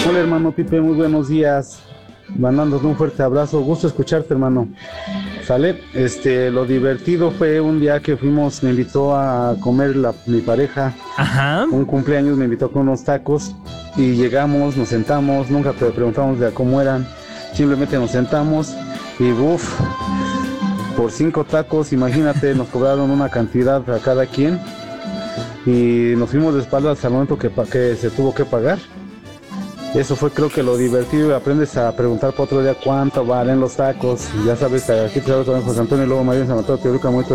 Hola hermano Pipe, muy buenos días. Mandándote un fuerte abrazo, gusto escucharte hermano. Sale, lo divertido fue un día que fuimos, me invitó a comer mi pareja, Ajá. un cumpleaños, me invitó con unos tacos y llegamos, nos sentamos, nunca preguntamos de a cómo eran, simplemente nos sentamos y uff, por 5 tacos, imagínate, nos cobraron una cantidad a cada quien y nos fuimos de espaldas al momento que se tuvo que pagar. Eso fue creo que lo divertido, aprendes a preguntar para otro día cuánto valen los tacos, ya sabes, aquí te hablo con José Antonio, luego María San Mateo, Teoruca, muy